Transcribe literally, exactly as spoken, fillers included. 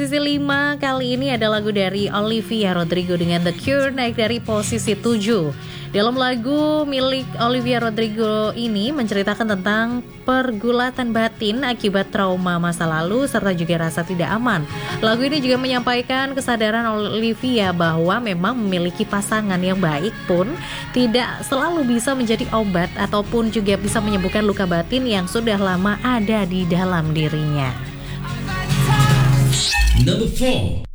Posisi lima kali ini ada lagu dari Olivia Rodrigo dengan The Cure naik dari posisi tujuh. Dalam lagu milik Olivia Rodrigo ini menceritakan tentang pergulatan batin akibat trauma masa lalu serta juga rasa tidak aman. Lagu ini juga menyampaikan kesadaran Olivia bahwa memang memiliki pasangan yang baik pun tidak selalu bisa menjadi obat ataupun juga bisa menyembuhkan luka batin yang sudah lama ada di dalam dirinya. Number four.